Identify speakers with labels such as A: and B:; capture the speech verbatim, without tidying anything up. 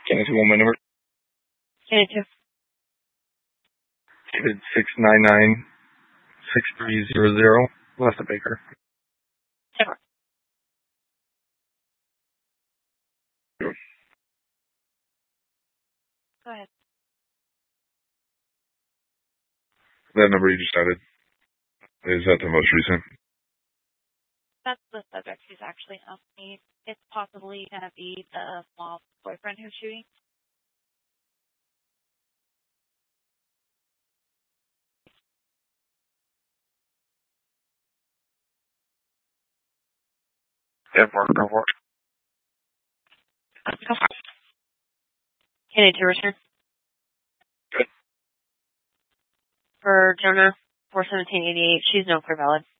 A: Can I see one my number?
B: Can I two?
A: David six nine nine six three zero zero. Left Baker.
B: Sure. Go ahead.
A: That number you just added, is that the most recent?
B: That's the subject who's actually on me. It's possibly going to be the mom's boyfriend who's shooting.
A: Yeah, Mark, go for it.
B: Go for it. Can I two return?
A: Good.
B: For Jonah, four seventeen eighty-eight, she's no clear valid.